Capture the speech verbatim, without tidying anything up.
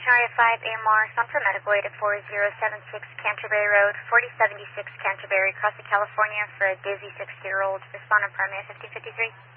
Area five A M R, Sun for medical aid at four zero seven six Canterbury Road, forty seventy-six Canterbury, Crossing, California, for a dizzy six-year-old. Respond on primary fifty fifty-three.